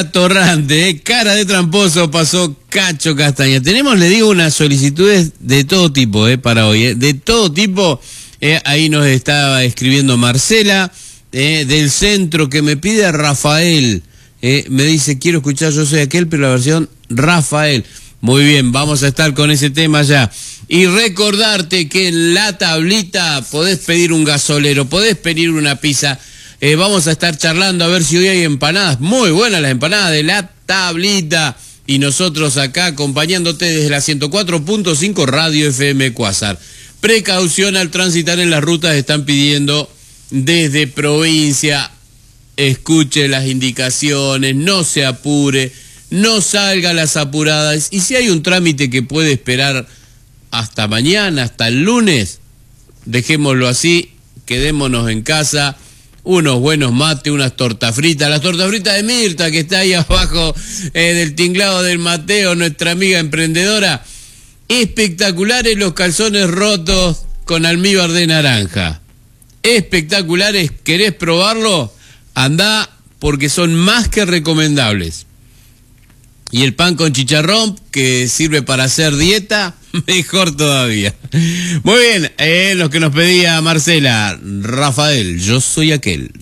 Torrante, cara de tramposo pasó Cacho Castaña. Tenemos, le digo, unas solicitudes de todo tipo, para hoy, de todo tipo. Ahí nos estaba escribiendo Marcela, del centro, que me pide a Rafael. Me dice, quiero escuchar Yo Soy Aquel, pero la versión Rafael. Muy bien, vamos a estar con ese tema ya. Y recordarte que en la tablita podés pedir un gasolero, podés pedir una pizza. Vamos a estar charlando a ver si hoy hay empanadas. Muy buenas las empanadas de la tablita. Y nosotros acá acompañándote desde la 104.5 Radio FM Cuásar. Precaución al transitar en las rutas, están pidiendo desde provincia. Escuche las indicaciones, no se apure, no salga a las apuradas. Y si hay un trámite que puede esperar hasta mañana, hasta el lunes, dejémoslo así, quedémonos en casa. Unos buenos mates, unas tortas fritas, las tortas fritas de Mirta, que está ahí abajo del tinglado del Mateo, nuestra amiga emprendedora. Espectaculares los calzones rotos con almíbar de naranja. Espectaculares, ¿querés probarlo? Andá, porque son más que recomendables. Y el pan con chicharrón, que sirve para hacer dieta, mejor todavía. Muy bien, lo que nos pedía Marcela, Rafael, Yo Soy Aquel.